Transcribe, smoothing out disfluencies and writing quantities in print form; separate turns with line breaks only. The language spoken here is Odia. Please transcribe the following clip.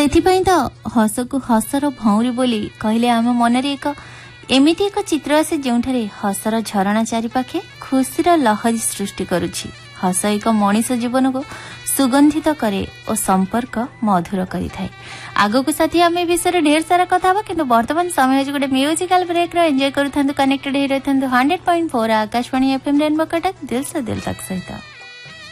ସେଥିପାଇଁ ତ ହସକୁ ହସର ଭଉଁରୀ ବୋଲି କହିଲେ ଆମ ମନରେ ଏମିତି ଏକ ଚିତ୍ର ଆସେ ଯେଉଁଠାରେ ହସର ଝରଣା ଚାରିପାଖେ ଖୁସିର ଲହରୀ ସୃଷ୍ଟି କରୁଛି। ହସ ଏକ ମଣିଷ ଜୀବନକୁ ସୁଗନ୍ଧିତ କରେ ଓ ସମ୍ପର୍କ ମଧୁର କରିଥାଏ। ଆଗକୁ ସାଥୀ ଆମେ ଏ ବିଷୟରେ ଢେର ସାରା କଥା ହବା, କିନ୍ତୁ ବର୍ତ୍ତମାନ ସମୟ ହେଉଛି ଗୋଟେ ମ୍ୟୁଜିକାଲ ବ୍ରେକ୍ ର। ଏଞ୍ଜୟ କରୁଥାନ୍ତୁ, କନେକ୍ଟେଡ ହେଇ ରହିଥାନ୍ତୁ 100.4 ଆକାଶବାଣୀ FM ରେନବୋ କଟକ ଦିଲ୍ ସେ ଦିଲ୍ ତକ ସହିତ।